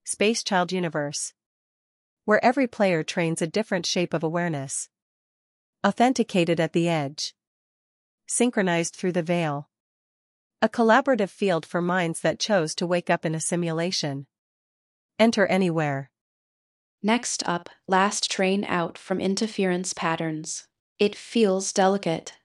Space Child Universe, where every player trains a different shape of awareness. Authenticated at the edge. Synchronized through the veil. A collaborative field for minds that chose to wake up in a simulation. Enter anywhere. Next up, last train out from interference patterns. It feels delicate,